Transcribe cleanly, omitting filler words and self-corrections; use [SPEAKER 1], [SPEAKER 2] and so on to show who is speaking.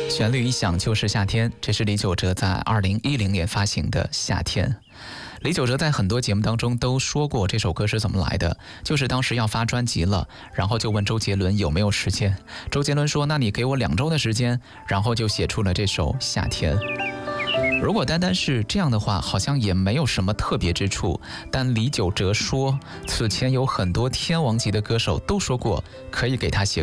[SPEAKER 1] 旋律一响就是夏天，这是李玖哲在2010年发行的《夏天》。李玖哲在很多节目当中都说过这首歌是怎么来的，就是当时要发专辑了，然后就问周杰伦有没有时间。周杰伦说：“那你给我2周的时间。”然后就写出了这首《夏天》。如果单单是这样的话，好像也没有什么特别之处。但李玖哲说，此前有很多天王级的歌手都说过可以给他写